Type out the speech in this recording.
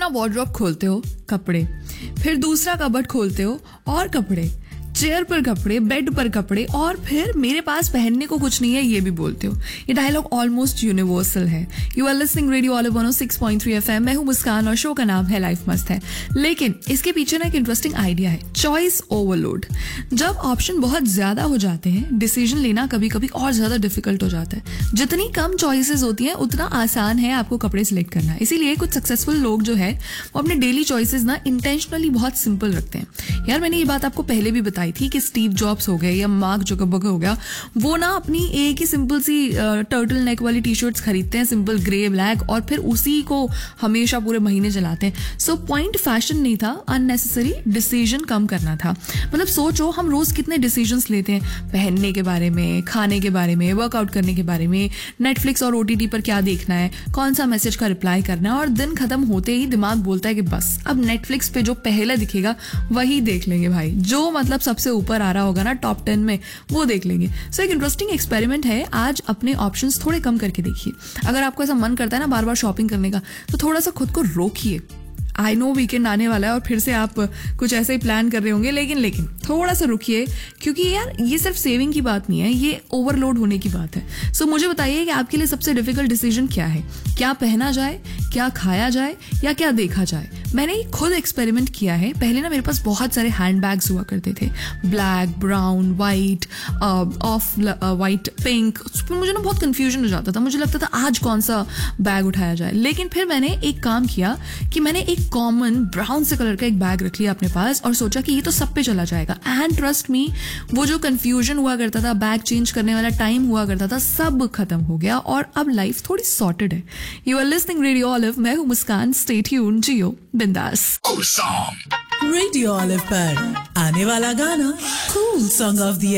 Wardrobe खोलते हो, कपड़े, फिर दूसरा कबर्ड खोलते हो और कपड़े, चेयर पर कपड़े, बेड पर कपड़े, और फिर मेरे पास पहनने को कुछ नहीं है ये भी बोलते हो। ये डायलॉग ऑलमोस्ट यूनिवर्सल है। You are listening radio olive 106.3 FM। मैं हूं मुस्कान और शो का नाम है लाइफ मस्त है। लेकिन इसके पीछे ना एक इंटरेस्टिंग आइडिया है, चॉइस ओवरलोड। जब ऑप्शन बहुत ज्यादा हो जाते हैं, डिसीजन लेना कभी कभी और ज्यादा डिफिकल्ट हो जाता है। जितनी कम चॉइसेस होती हैं उतना आसान है आपको कपड़े सिलेक्ट करना। इसीलिए कुछ सक्सेसफुल लोग जो है वो अपने डेली चॉइसेस ना इंटेंशनली बहुत सिंपल रखते हैं। यार मैंने ये बात आपको पहले भी बताई थी कि स्टीव जॉब्स हो गए या मार्क जुकरबर्ग हो गया, वो ना अपनी एक ही सिंपल सी टर्टल नेक वाली टी शर्ट्स खरीदते हैं, सिंपल ग्रे ब्लैक, और फिर उसी को हमेशा पूरे महीने चलाते हैं। सो पॉइंट फैशन नहीं था, अननेसेसरी डिसीजन कम करना था। मतलब सोचो हम रोज कितने डिसीजंस लेते हैं, पहनने के बारे में, खाने के बारे में, वर्कआउट करने के बारे में, नेटफ्लिक्स और OTT पर क्या देखना है, कौन सा मैसेज का रिप्लाई करना है, और दिन खत्म होते ही दिमाग बोलता है कि बस अब नेटफ्लिक्स पे जो पहले दिखेगा वही देख लेंगे भाई, जो मतलब सबसे ऊपर आ रहा होगा ना टॉप 10 में वो देख लेंगे। सो एक इंटरेस्टिंग एक्सपेरिमेंट है, आज अपने ऑप्शंस थोड़े कम करके देखिए। अगर आपको ऐसा मन करता है ना बार बार शॉपिंग करने का, तो थोड़ा सा खुद को रोकिए। आई नो वीकेंड आने वाला है और फिर से आप कुछ ऐसे ही प्लान कर रहे होंगे, लेकिन थोड़ा सा रुकिए, क्योंकि यार ये सिर्फ सेविंग की बात नहीं है, ये ओवरलोड होने की बात है। सो मुझे बताइए कि आपके लिए सबसे डिफिकल्ट डिसीजन क्या है? क्या पहना जाए, क्या खाया जाए, या क्या देखा जाए? मैंने खुद एक्सपेरिमेंट किया है। पहले ना मेरे पास बहुत सारे हैंड बैग्स हुआ करते थे, black, brown, white, of white, pink. मुझे ना बहुत कंफ्यूजन हो जाता था, मुझे लगता था आज कौन सा बैग उठाया जाए। लेकिन फिर मैंने एक काम किया कि मैंने एक कॉमन ब्राउन से कलर का एक बैग रख लिया अपने पास और सोचा कि ये तो सब पे चला जाएगा। एंड ट्रस्ट मी, वो जो कंफ्यूजन हुआ करता था, बैग चेंज करने वाला टाइम हुआ करता था, सब खत्म हो गया और अब लाइफ थोड़ी सॉर्टेड है। You are listening radio olive. मैं हूं मुस्कान। स्टे ट्यून्ड, जियो बिंदास। रेडियो ऑलिव पर आने वाला गाना कूल सॉन्ग ऑफ द